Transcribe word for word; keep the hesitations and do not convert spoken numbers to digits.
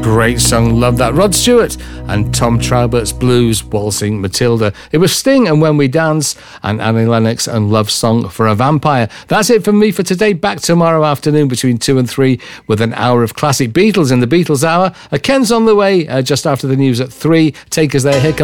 Great song, love that. Rod Stewart and Tom Traubert's Blues, Waltzing Matilda. It was Sting and When We Dance, and Annie Lennox and Love Song for a Vampire. That's it from me for today. Back tomorrow afternoon between two and three with an hour of classic Beatles in the Beatles Hour. Uh, Ken's on the way uh, just after the news at three. Take us there. Here comes